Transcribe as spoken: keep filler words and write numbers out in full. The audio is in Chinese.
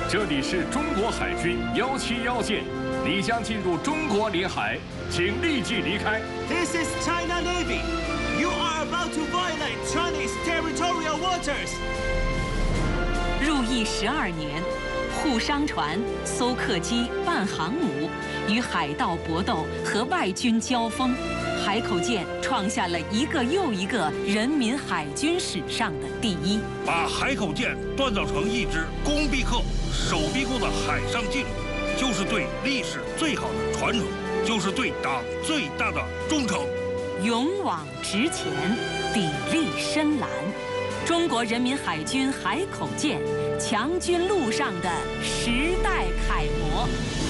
这里是中国海军幺七幺舰，你将进入中国领海，请立即离开。 This is China Navy. You are about to violate Chinese territorial waters. 入役十二年，护商船、搜客机、半航母与海盗搏斗和外军交锋，海口舰创下了一个又一个人民海军史上的第一。 把海口舰锻造成一支攻必克、守必攻的海上劲旅，就是对历史最好的传承，就是对党最大的忠诚。 勇往直前，砥砺深蓝。中国人民海军海口舰，强军路上的时代楷模。